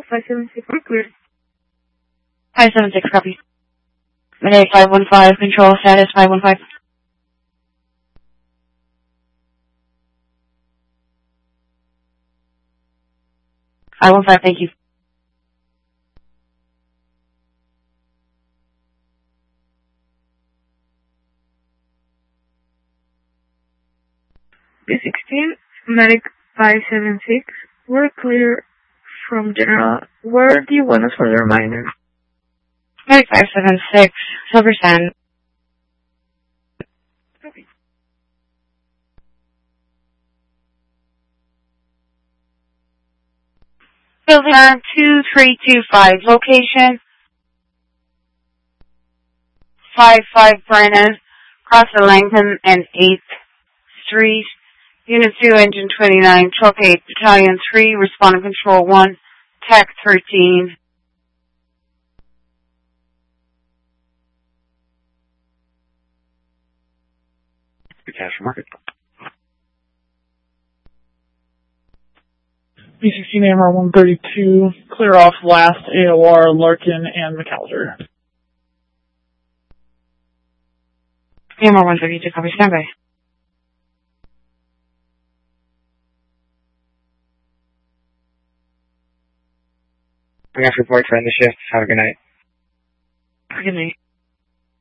576, we're clear. 576, copy. Mayday 515, control status 515. Thank you. B16, medic 576, we're clear from general. Where do you want us for the reminder? Medic 576, Silver Sand. Okay. Building 2325, location 55 Brennan, across the Langton and 8th Street. Unit 2, Engine 29, Truck 8, Battalion 3, Responding Control 1, TAC 13. Cash market. B16 AMR 132, clear off last AOR, Larkin, and McAllister. AMR 132, copy, standby. I got report for end the shift. Have a good night. Good night.